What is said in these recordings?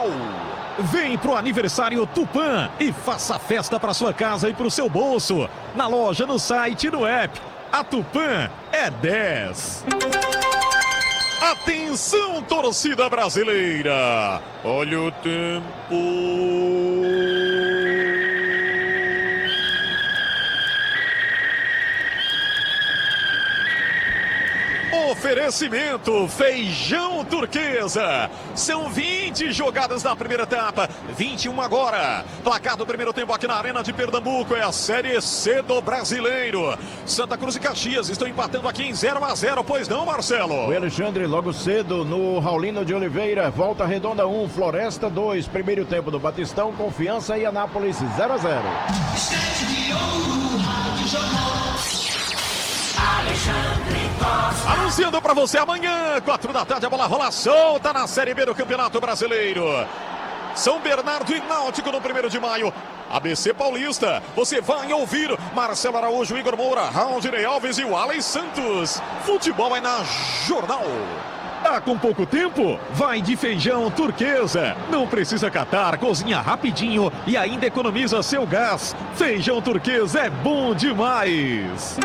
Jornal. Vem pro aniversário Tupã e faça festa para sua casa e pro seu bolso. Na loja, no site e no app. A Tupã é 10. Atenção, torcida brasileira. Olha o tempo. Oferecimento Feijão Turquesa. São 20 jogadas na primeira etapa, 21 agora. Placar do primeiro tempo aqui na Arena de Pernambuco é a Série C do Brasileiro. Santa Cruz e Caxias estão empatando aqui em 0-0, pois não, Marcelo? O Alexandre, logo cedo no Raulino de Oliveira, Volta Redonda 1, Floresta 2, primeiro tempo do Batistão, Confiança e Anápolis 0-0. Anunciando para você amanhã, 4 da tarde, a bola rola solta na Série B do Campeonato Brasileiro. São Bernardo e Náutico no 1º de maio. ABC Paulista, você vai ouvir Marcelo Araújo, Igor Moura, Rauldirei Alves e o Alex Santos. Futebol é na Jornal. Tá com pouco tempo? Vai de Feijão Turquesa. Não precisa catar, cozinha rapidinho e ainda economiza seu gás. Feijão Turquesa é bom demais.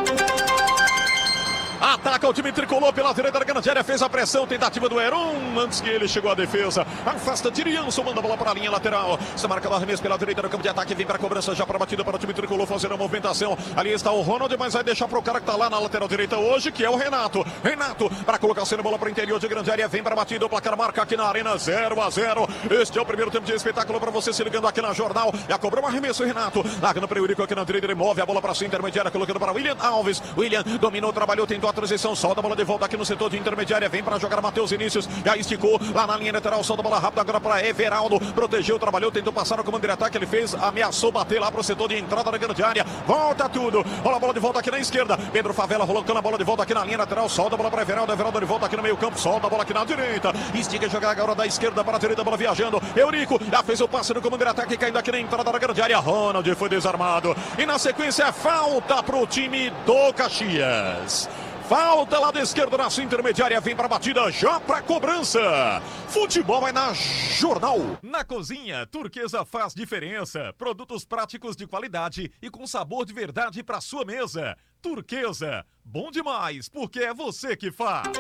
Ataca o time tricolor pela direita da grande área, fez a pressão, tentativa do Heron, antes que ele chegou à defesa, afasta Tirianço, manda a bola para a linha lateral, está marcado arremesso pela direita do campo de ataque, vem para a cobrança já para a batida para o time tricolor fazer a movimentação, ali está o Ronald, mas vai deixar para o cara que está lá na lateral direita hoje, que é o Renato, para colocar a bola para o interior de grande área, vem para a batida, o placar marca aqui na Arena 0-0, este é o primeiro tempo de espetáculo para você se ligando aqui na Jornal, já cobrou um arremesso Renato, largando para o Eurico aqui na direita, ele move a bola para a intermediária, colocando para William Alves, William dominou, trabalhou, tentou a transição, solta a bola de volta aqui no setor de intermediária, vem para jogar Matheus Vinícius, já esticou lá na linha lateral, solta a bola rápida agora para Everaldo, protegeu, trabalhou, tentou passar no comando de ataque, ele fez, ameaçou bater lá para o setor de entrada da grande área, volta tudo, rola a bola de volta aqui na esquerda, Pedro Favela rolando a bola de volta aqui na linha lateral, solta a bola para Everaldo, Everaldo de volta aqui no meio campo, solta a bola aqui na direita, estica jogar agora da esquerda para a direita, a bola viajando, Eurico já fez o passe no comando de ataque, caindo aqui na entrada da grande área, Ronald foi desarmado, e na sequência falta para o time do Caxias. Falta lá da esquerda na sua intermediária, vem para a batida, já para a cobrança. Futebol é na Jornal. Na cozinha, Turquesa faz diferença. Produtos práticos de qualidade e com sabor de verdade para sua mesa. Turquesa, bom demais, porque é você que faz.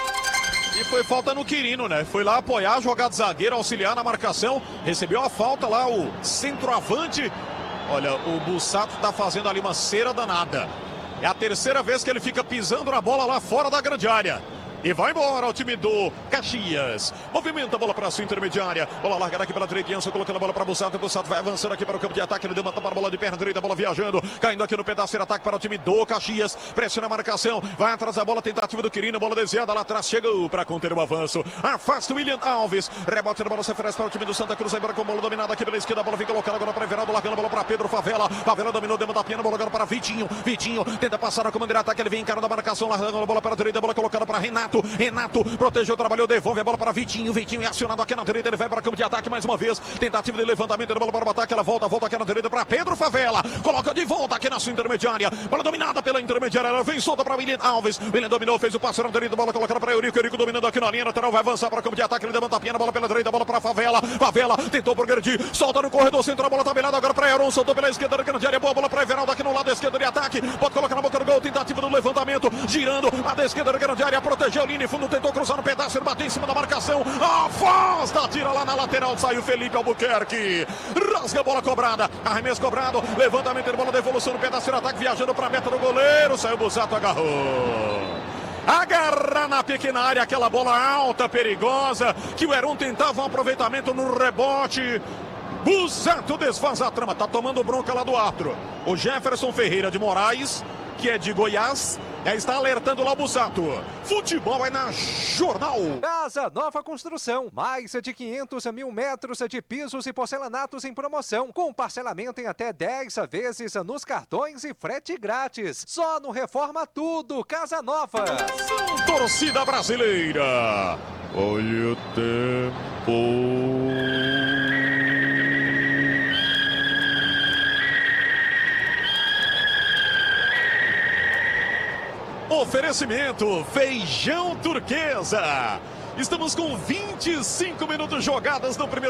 E foi falta no Quirino, né? Foi lá apoiar, jogar de zagueiro, auxiliar na marcação. Recebeu a falta lá, o centroavante. Olha, o Bussato tá fazendo ali uma cera danada. É a terceira vez que ele fica pisando na bola lá fora da grande área. E vai embora o time do Caxias. Movimenta a bola para a sua intermediária. Bola largada aqui pela direita. Janson colocando a bola para Bussato. Bussato vai avançando aqui para o campo de ataque. Ele deu uma para a bola de perna direita. A bola viajando. Caindo aqui no pedaço de ataque para o time do Caxias. Pressiona a marcação. Vai atrás da bola. Tentativa do Quirino. Bola desviada lá atrás. Chegou para conter o avanço. Afasta o William Alves. Rebote da bola se oferece para o time do Santa Cruz. Vai embora com a bola dominada aqui pela esquerda. A bola vem colocada agora para Everaldo. Largando a bola para Pedro Favela. Favela dominou. Deu uma tapinha na bola agora para Vitinho. Vitinho tenta passar na comando de ataque. Ele vem encarando a marcação. Largando a bola para a direita. A bola colocada para Renato. Renato protegeu, trabalhou, devolve a bola para Vitinho. Vitinho é acionado aqui na direita, ele vai para o campo de ataque mais uma vez. Tentativa de levantamento da bola para o ataque, ela volta aqui na direita para Pedro Favela. Coloca de volta aqui na sua intermediária. Bola dominada pela intermediária, ela vem solta para William Alves. William dominou, fez o passe na direita, bola colocada para Eurico. Eurico dominando aqui na linha lateral, vai avançar para o campo de ataque. Ele levanta a bola pela direita, bola para Favela. Favela tentou progredir, solta no corredor central, a bola tabelada agora para Heron. Soltou pela esquerda da grande área, boa bola para Everaldo aqui no lado esquerdo de ataque. Pode colocar na boca do gol, tentativa do levantamento, girando a da esquerda da grande área, protegeu a linha fundo, tentou cruzar no pedaço, ele bateu em cima da marcação, afasta, tira lá na lateral, saiu Felipe Albuquerque, rasga a bola cobrada, arremesso cobrado, levantamento de bola, devolução no pedaço de ataque, viajando para a meta do goleiro, saiu o Bussato, agarra na pequena área, aquela bola alta, perigosa, que o Heron tentava um aproveitamento no rebote. Bussato desfaz a trama, tá tomando bronca lá do árbitro. O Jefferson Ferreira de Moraes, que é de Goiás, está alertando lá o Bussato. Futebol é na Jornal. Casa Nova Construção. Mais de 500 mil metros de pisos e porcelanatos em promoção. Com parcelamento em até 10 vezes nos cartões e frete grátis. Só no Reforma Tudo. Casa Nova. Torcida brasileira. Olha o tempo. Oferecimento Feijão Turquesa. Estamos com 25 minutos jogadas no primeiro